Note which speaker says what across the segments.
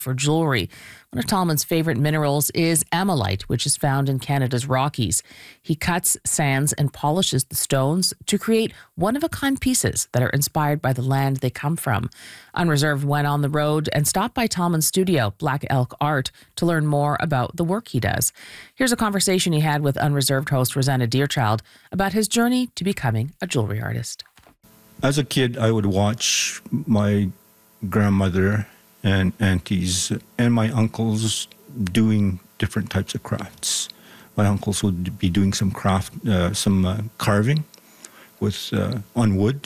Speaker 1: for jewelry. One of Tallman's favorite minerals is ammonite, which is found in Canada's Rockies. He cuts, sands, and polishes the stones to create one-of-a-kind pieces that are inspired by the land they come from. Unreserved went on the road and stopped by Tallman's studio, Black Elk Art, to learn more about the work he does. Here's a conversation he had with Unreserved host Rosanna Deerchild about his journey to becoming a jewelry artist.
Speaker 2: As a kid, I would watch my grandmother and aunties and my uncles doing different types of crafts. My uncles would be doing some carving with on wood,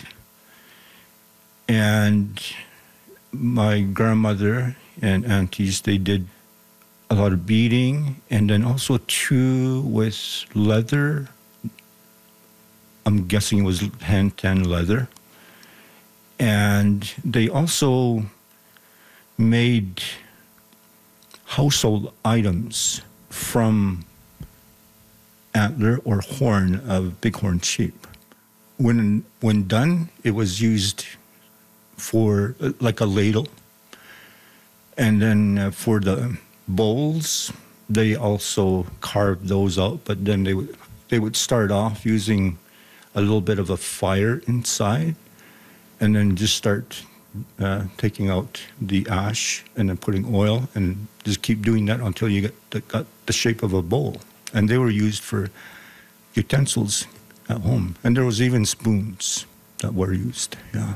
Speaker 2: and my grandmother and aunties, they did a lot of beading, and then also too with leather. I'm guessing it was hand-tanned leather, and they also made household items from antler or horn of bighorn sheep. When done, it was used for like a ladle. And then for the bowls, they also carved those out, but then they would start off using a little bit of a fire inside and then just start taking out the ash and then putting oil and just keep doing that until you got the shape of a bowl. And they were used for utensils at home. And there was even spoons that were used, yeah.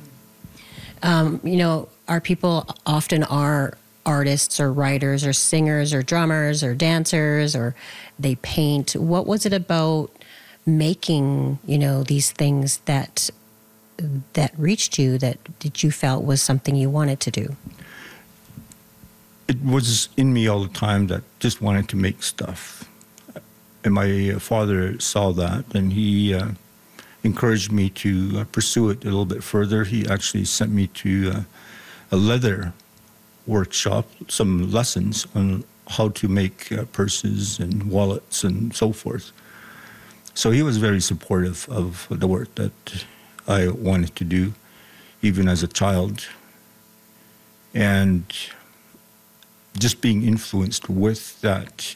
Speaker 3: Our people often are artists or writers or singers or drummers or dancers, or they paint. What was it about making, these things that reached you, that you felt was something you wanted to do?
Speaker 2: It was in me all the time that just wanted to make stuff. And my father saw that, and he encouraged me to pursue it a little bit further. He actually sent me to a leather workshop, some lessons on how to make purses and wallets and so forth. So he was very supportive of the work that I wanted to do, even as a child. And just being influenced with that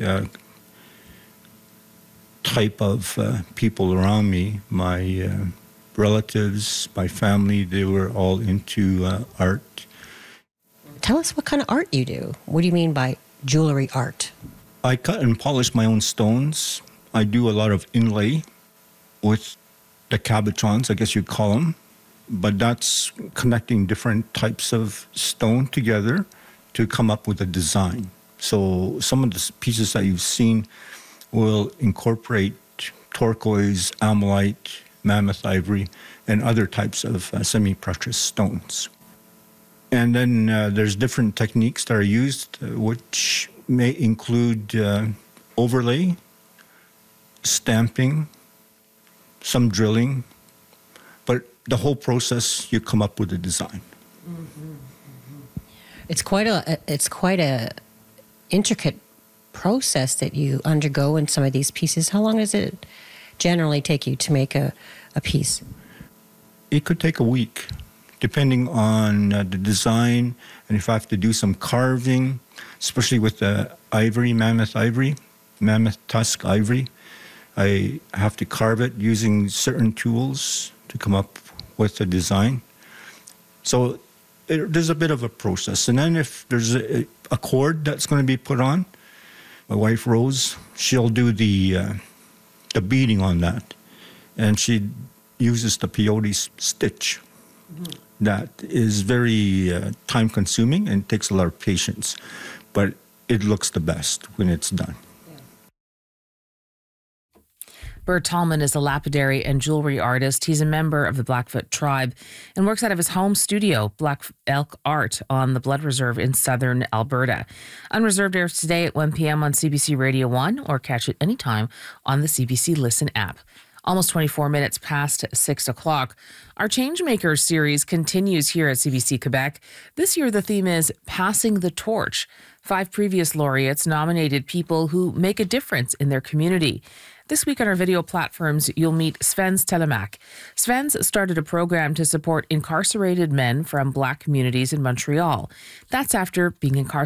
Speaker 2: type of people around me, my relatives, my family, they were all into art.
Speaker 3: Tell us what kind of art you do. What do you mean by jewelry art?
Speaker 2: I cut and polish my own stones. I do a lot of inlay with the cabochons, I guess you'd call them, but that's connecting different types of stone together to come up with a design. So some of the pieces that you've seen will incorporate turquoise, ammonite, mammoth ivory, and other types of semi-precious stones. And then there's different techniques that are used, which may include overlay, stamping, some drilling, but the whole process, you come up with a design.
Speaker 3: Mm-hmm. It's quite a intricate process that you undergo in some of these pieces. How long does it generally take you to make a piece?
Speaker 2: It could take a week, depending on the design, and if I have to do some carving, especially with the ivory, mammoth tusk ivory. I have to carve it using certain tools to come up with a design. So there's a bit of a process. And then if there's a cord that's going to be put on, my wife Rose, she'll do the beading on that. And she uses the peyote stitch. Mm-hmm. That is very time-consuming and takes a lot of patience. But it looks the best when it's done.
Speaker 1: Bert Tallman is a lapidary and jewelry artist. He's a member of the Blackfoot tribe and works out of his home studio, Black Elk Art, on the Blood Reserve in southern Alberta. Unreserved airs today at 1 p.m. on CBC Radio 1, or catch it anytime on the CBC Listen app. Almost 24 minutes past 6 o'clock. Our Changemakers series continues here at CBC Quebec. This year, the theme is Passing the Torch. 5 previous laureates nominated people who make a difference in their community. This week on our video platforms, you'll meet Svens Telemak. Svens started a program to support incarcerated men from Black communities in Montreal. That's after being incarcerated